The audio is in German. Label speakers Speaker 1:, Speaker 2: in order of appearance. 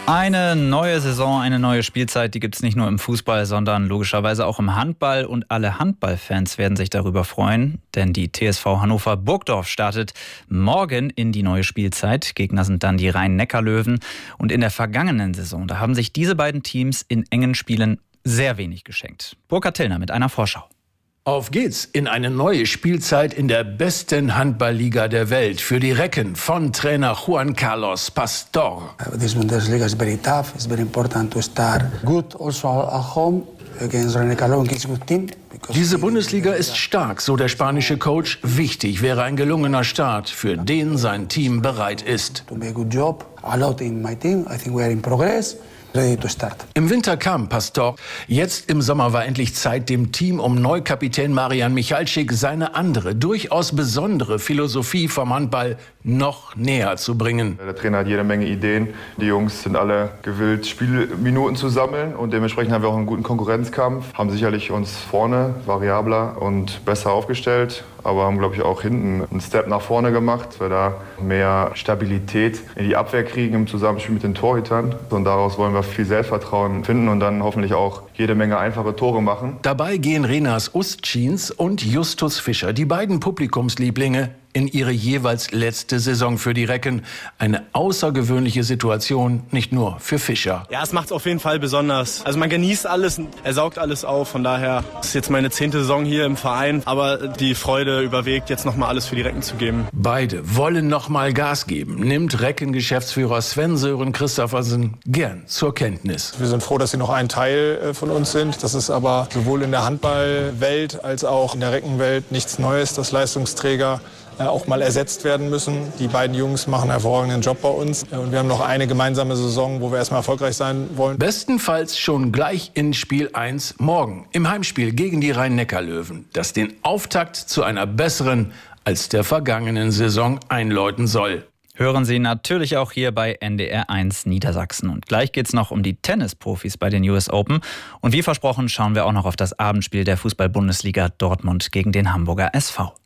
Speaker 1: Eine neue Saison, eine neue Spielzeit, die gibt es nicht nur im Fußball, sondern logischerweise auch im Handball. Und alle Handballfans werden sich darüber freuen, denn die TSV Hannover Burgdorf startet morgen in die neue Spielzeit. Gegner sind dann die Rhein-Neckar-Löwen. Und in der vergangenen Saison, da haben sich diese beiden Teams in engen Spielen sehr wenig geschenkt. Burkhard Tillner mit einer Vorschau.
Speaker 2: Auf geht's in eine neue Spielzeit in der besten Handballliga der Welt für die Recken von Trainer Juan Carlos Pastor.
Speaker 3: This Bundesliga is very tough. It's very important to start good also at home against Rhein-Neckar-Löwen. It's a good team.
Speaker 2: Diese Bundesliga ist stark, so der spanische Coach. Wichtig wäre ein gelungener Start, für den sein Team bereit ist.
Speaker 3: To make a good job. A lot in my team. I think we are in progress. Ready to start.
Speaker 2: Im Winter kam Pastor. Jetzt im Sommer war endlich Zeit, dem Team um Neukapitän Marian Michalczyk seine andere, durchaus besondere Philosophie vom Handball noch näher zu bringen.
Speaker 4: Der Trainer hat jede Menge Ideen. Die Jungs sind alle gewillt, Spielminuten zu sammeln. Und dementsprechend haben wir auch einen guten Konkurrenzkampf. Haben sicherlich uns vorne variabler und besser aufgestellt. Aber haben, glaube ich, auch hinten einen Step nach vorne gemacht, dass wir da mehr Stabilität in die Abwehr kriegen im Zusammenspiel mit den Torhütern. Und daraus wollen wir viel Selbstvertrauen finden und dann hoffentlich auch jede Menge einfache Tore machen.
Speaker 2: Dabei gehen Renas Ustschins und Justus Fischer, die beiden Publikumslieblinge, in ihre jeweils letzte Saison für die Recken. Eine außergewöhnliche Situation, nicht nur für Fischer.
Speaker 5: Ja, es macht es auf jeden Fall besonders. Also man genießt alles, er saugt alles auf. Von daher ist jetzt meine 10. Saison hier im Verein. Aber die Freude überwiegt, jetzt nochmal alles für die Recken zu geben.
Speaker 2: Beide wollen nochmal Gas geben, nimmt Recken-Geschäftsführer Sven-Sören Christophersen gern zur Kenntnis.
Speaker 6: Wir sind froh, dass Sie noch ein Teil von uns sind. Das ist aber sowohl in der Handballwelt als auch in der Reckenwelt nichts Neues, dass Leistungsträger auch mal ersetzt werden müssen. Die beiden Jungs machen einen hervorragenden Job bei uns. Und wir haben noch eine gemeinsame Saison, wo wir erstmal erfolgreich sein wollen.
Speaker 2: Bestenfalls schon gleich in Spiel 1 morgen im Heimspiel gegen die Rhein-Neckar-Löwen, das den Auftakt zu einer besseren als der vergangenen Saison einläuten soll.
Speaker 1: Hören Sie natürlich auch hier bei NDR1 Niedersachsen. Und gleich geht's noch um die Tennisprofis bei den US Open. Und wie versprochen schauen wir auch noch auf das Abendspiel der Fußball-Bundesliga Dortmund gegen den Hamburger SV.